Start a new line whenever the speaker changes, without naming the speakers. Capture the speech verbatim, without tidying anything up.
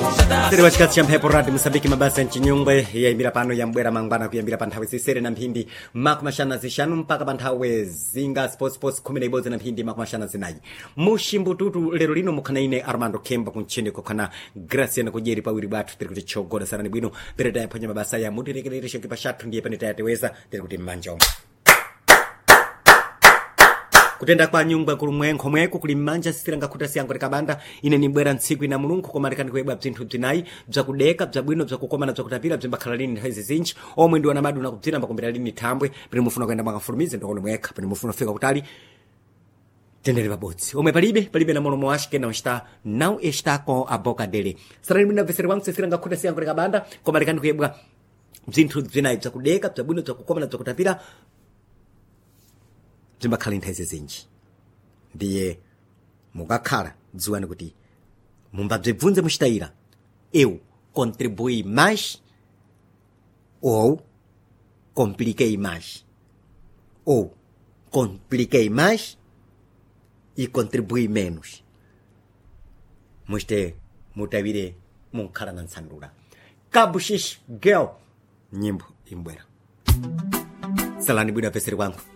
Tere wachikati cha mhepo radi Msambiki mabasa nchi nyungwe ya imbira pano ya mbwera mangwana kuyambira pantawe sisere na mpindi makumashana zishanu mpaka pantawe zinga sports sports kumina iboze na mpindi makumashana zinayi mushimbu tutu lero lino mukanaine Armando Kemba kunchini kukana Gracia na kujeri pa wiri batu tere kuti chogoda sarani bwino pereda ya ponye mabasa ya muti rekirerisho kipashatu ndiye panita ya teweza tere kuti mmanjao kutenda kwa nyumba kulumwenko mweko kulimanja sisiranga kuta siyango rekabanda ine nimbwera ntsiku ina mulungu komarekani kuwebwa bzinthu bzinayi bzakudeka bzabwino bzakukoma na bzakutapira bzimbakhala lini nthawi zizinji omwe ndi wanamadu nakubzira mbakumbira lini thambwe pene mufuna kuyenda mwakafulumize ndokone mwekha pene mufuna kufika kutali tendere babodzi omwe palibe palibe na mono mwashike na está não está com a boca dele sarani mina vesere wangu sisiranga kuta siyango rekabanda komarekani kuwebwa bzinthu bzinayi bzakudeka bzabwino bzakukoma na bzakutapira zimbakhala nthawi zizinji ndiye mukakhala dziwani kuti mumbabzebvunze muchitayira eu contribui mais ou compliquei mais ou compliquei mais e contribui menos muste mutawire munkhala na nsandula Cabo X girl nyimbo imbwera salani bwino apeseri wangu